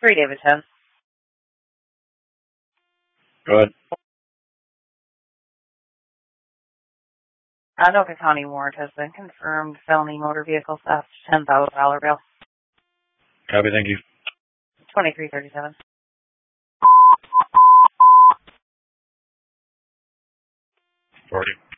David 10. Go ahead. Anoka County warrant has been confirmed. Felony motor vehicle theft, $10,000 bail. Copy, thank you. 2337. 40.